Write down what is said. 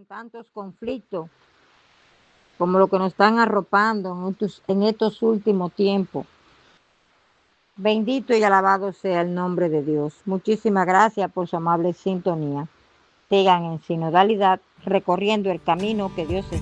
con tantos conflictos como lo que nos están arropando en estos últimos tiempos. Bendito y alabado sea el nombre de Dios. Muchísimas gracias por su amable sintonía. Sigan en sinodalidad, recorriendo el camino que Dios